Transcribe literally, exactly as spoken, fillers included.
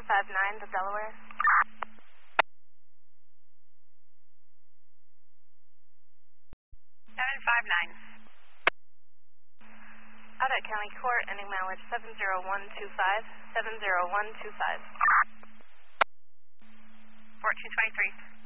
five nine, the Delaware. seven five nine. Audette County Court, ending mileage seven zero one two five, seven zero one two five. fourteen twenty-three.